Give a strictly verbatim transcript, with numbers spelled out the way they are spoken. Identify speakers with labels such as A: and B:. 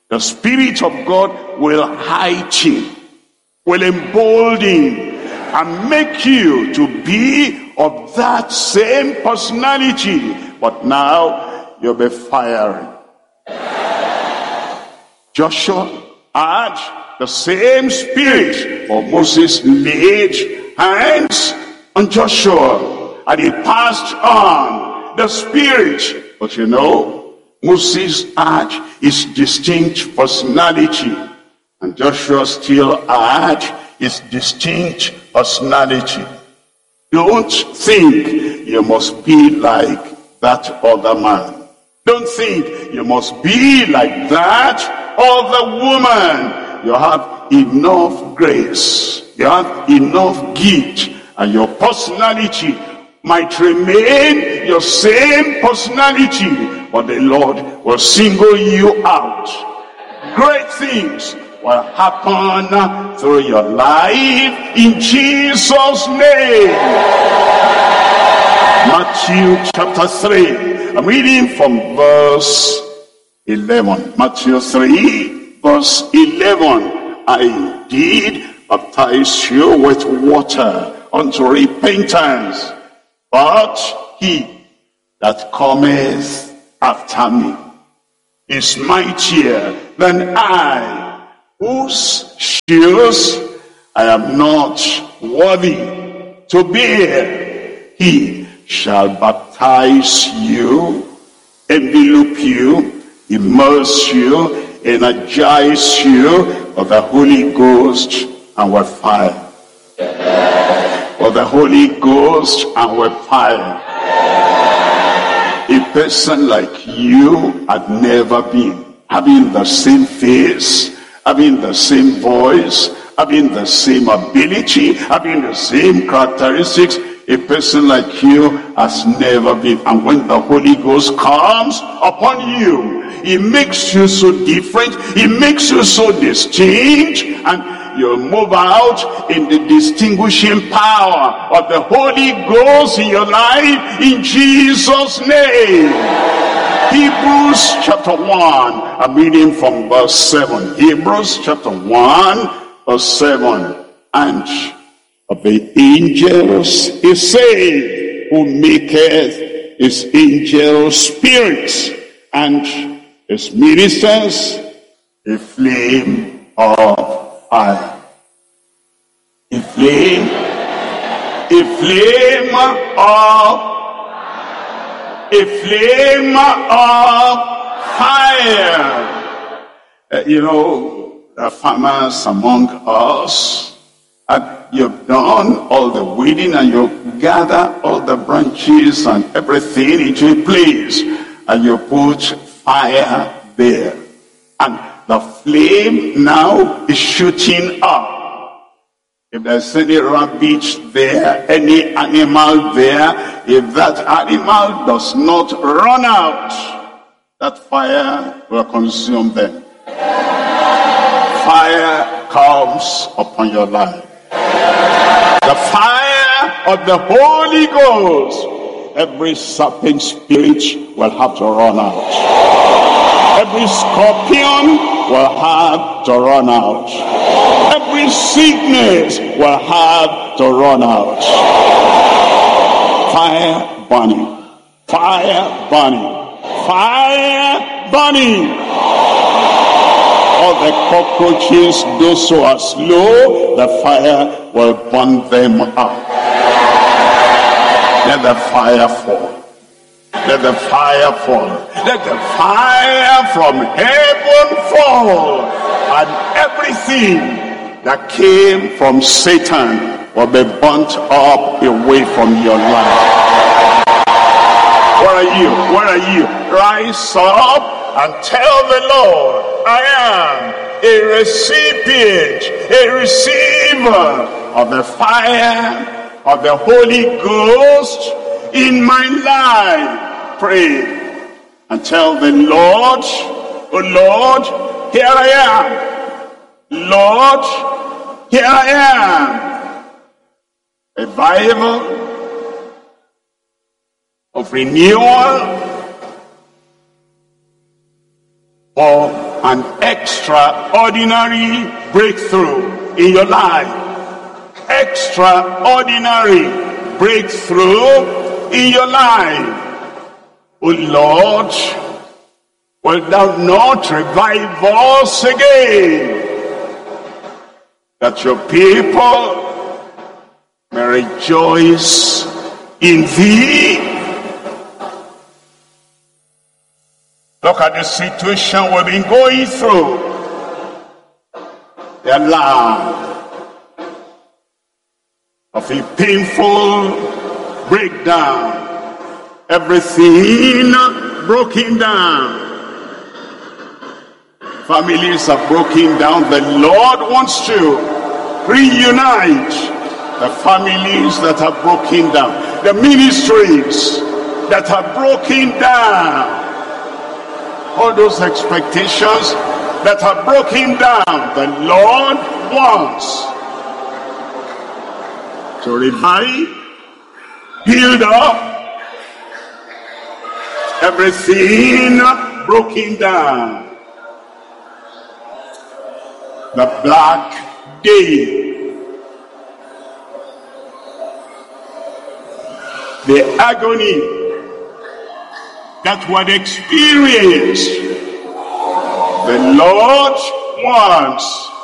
A: The Spirit of God will heighten, will embolden, and make you to be of that same personality. But now you'll be firing. Joshua had the same spirit, but Moses laid hands on Joshua and he passed on the spirit. But you know, Moses had his distinct personality, and Joshua still had his distinct personality. Don't think you must be like that other man. Don't think you must be like that other woman. You have enough grace, you have enough gift, and your personality might remain your same personality, but the Lord will single you out. Great things will happen through your life in Jesus' name. Matthew chapter three. I'm reading from verse eleven. Matthew three, verse eleven. I did baptize you with water unto repentance, but he that cometh after me is mightier than I, whose shoes I am not worthy to bear. He shall baptize you, envelop you, immerse you, energize you with the Holy Ghost and with fire. With the Holy Ghost and with fire. A person like you had never been, having the same face, having the same voice, having the same ability, having the same characteristics. A person like you has never been. And when the Holy Ghost comes upon you, he makes you so different, he makes you so distinct, and you move out in the distinguishing power of the Holy Ghost in your life in Jesus' name. Hebrews chapter one, I'm reading from verse seven. Hebrews chapter one, verse seven. And of the angels is saved, who maketh his angels spirits, and his ministers a flame of fire. A flame, a flame of, a flame of fire. Uh, you know, the farmers among us, and you've done all the weeding and you gather all the branches and everything into a place, and you put fire there, and the flame now is shooting up. If there's any rabbit there, any animal there, if that animal does not run out, that fire will consume them. Fire comes upon your life. The fire of the Holy Ghost. Every serpent spirit will have to run out. Every scorpion will have to run out. Every sickness will have to run out. Fire burning. Fire burning. Fire burning. All the cockroaches, those who are slow, the fire will burn them up. Let the fire fall. Let the fire fall. Let the fire from heaven fall. And everything that came from Satan will be burnt up away from your life. Where are you? Where are you? Rise up and tell the Lord, I am a recipient, a receiver of the fire of the Holy Ghost in my life. Pray and tell the Lord, oh Lord, here I am. Lord, here I am. Revival of renewal for an extraordinary breakthrough in your life. Extraordinary breakthrough in your life. Oh Lord, will thou not revive us again, that your people may rejoice in thee. Look at the situation we've been going through. The alarm of a painful breakdown. Everything broken down. Families are broken down. The Lord wants to reunite the families that are broken down. The ministries that are broken down. All those expectations that are broken down, the Lord wants to revive, build up everything broken down. The black day, the agony that one experienced, the Lord wants